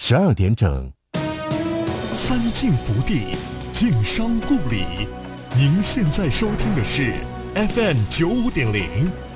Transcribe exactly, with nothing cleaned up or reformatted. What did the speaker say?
十二点整。 三晋福地，晋商故里。您现在收听的是 F M 九五点零